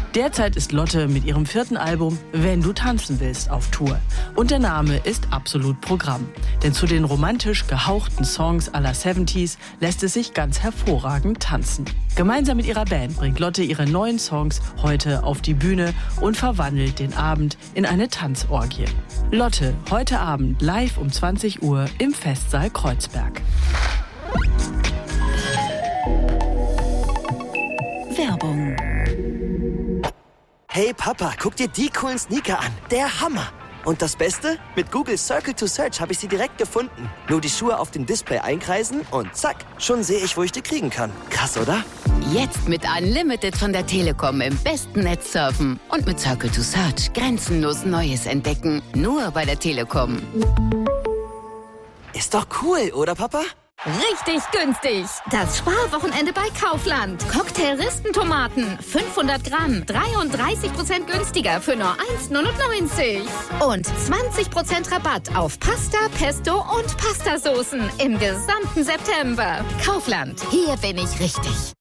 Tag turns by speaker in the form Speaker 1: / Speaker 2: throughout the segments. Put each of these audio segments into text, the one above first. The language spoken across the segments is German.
Speaker 1: Derzeit ist Lotte mit ihrem 4. Album Wenn du tanzen willst auf Tour. Und der Name ist absolut Programm. Denn zu den romantisch gehauchten Songs à la 70s lässt es sich ganz hervorragend tanzen. Gemeinsam mit ihrer Band bringt Lotte ihre neuen Songs heute auf die Bühne und verwandelt den Abend in eine Tanzorgie. Lotte, heute Abend live um 20 Uhr im Festsaal Kreuzberg.
Speaker 2: Werbung.
Speaker 3: Hey Papa, guck dir die coolen Sneaker an. Der Hammer. Und das Beste? Mit Google Circle to Search habe ich sie direkt gefunden. Nur die Schuhe auf dem Display einkreisen und zack, schon sehe ich, wo ich die kriegen kann. Krass, oder?
Speaker 2: Jetzt mit Unlimited von der Telekom im besten Netz surfen. Und mit Circle to Search grenzenlos Neues entdecken. Nur bei der Telekom.
Speaker 3: Ist doch cool, oder Papa?
Speaker 4: Richtig günstig. Das Sparwochenende bei Kaufland. Cocktail-Ristentomaten, 500 Gramm, 33% günstiger für nur 1,99. Und 20% Rabatt auf Pasta, Pesto und Pastasoßen im gesamten September. Kaufland, hier bin ich richtig.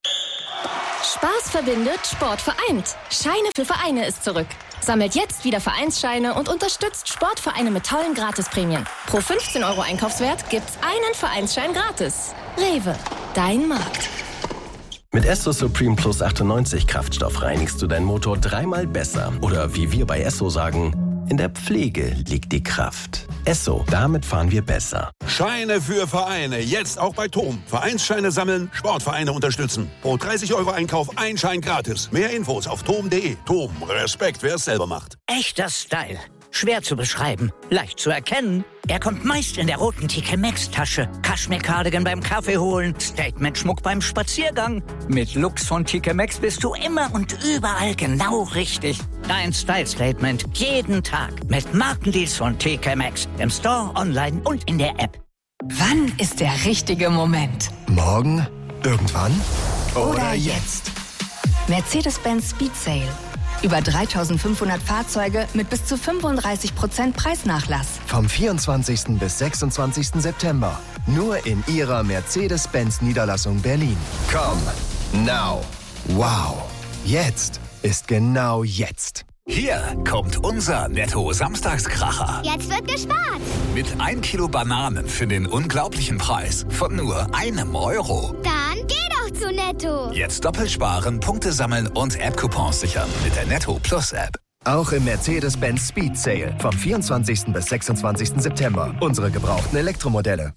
Speaker 5: Spaß verbindet, Sport vereint. Scheine für Vereine ist zurück. Sammelt jetzt wieder Vereinsscheine und unterstützt Sportvereine mit tollen Gratisprämien. Pro 15 € Einkaufswert gibt's einen Vereinsschein gratis. Rewe, dein Markt.
Speaker 6: Mit Esso Supreme Plus 98 Kraftstoff reinigst du deinen Motor 3-mal besser. Oder wie wir bei Esso sagen, in der Pflege liegt die Kraft. Esso, damit fahren wir besser.
Speaker 7: Scheine für Vereine, jetzt auch bei TOM. Vereinsscheine sammeln, Sportvereine unterstützen. Pro 30 € Einkauf ein Schein gratis. Mehr Infos auf tom.de. TOM, Respekt, wer es selber macht.
Speaker 8: Echter Style. Schwer zu beschreiben, leicht zu erkennen. Er kommt meist in der roten TK Maxx Tasche. Kaschmir-Cardigan beim Kaffee holen, Statement-Schmuck beim Spaziergang. Mit Looks von TK Maxx bist du immer und überall genau richtig. Dein Style-Statement jeden Tag mit Markendeals von TK Maxx. Im Store, online und in der App.
Speaker 9: Wann ist der richtige Moment?
Speaker 10: Morgen? Irgendwann? Oder jetzt?
Speaker 9: Mercedes-Benz Speed Sale. Über 3.500 Fahrzeuge mit bis zu 35% Preisnachlass.
Speaker 10: Vom 24. bis 26. September. Nur in Ihrer Mercedes-Benz-Niederlassung Berlin. Komm, now. Wow. Jetzt ist genau jetzt.
Speaker 11: Hier kommt unser Netto-Samstagskracher.
Speaker 12: Jetzt wird gespart.
Speaker 11: Mit 1 Kilo Bananen für den unglaublichen Preis von nur €1.
Speaker 12: Dann geh doch zu Netto.
Speaker 11: Jetzt doppelt sparen, Punkte sammeln und App-Coupons sichern mit der Netto Plus App.
Speaker 10: Auch im Mercedes-Benz Speed Sale vom 24. bis 26. September. Unsere gebrauchten Elektromodelle.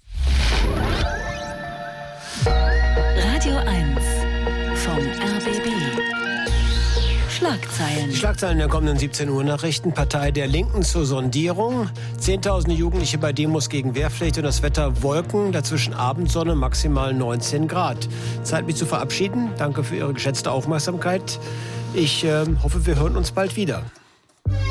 Speaker 2: Radio 1 vom RBB.
Speaker 13: Die Schlagzeilen der kommenden 17 Uhr Nachrichten. Partei der Linken zur Sondierung. Zehntausende Jugendliche bei Demos gegen Wehrpflicht und das Wetter Wolken. Dazwischen Abendsonne, maximal 19 Grad. Zeit, mich zu verabschieden. Danke für Ihre geschätzte Aufmerksamkeit. Ich hoffe, wir hören uns bald wieder.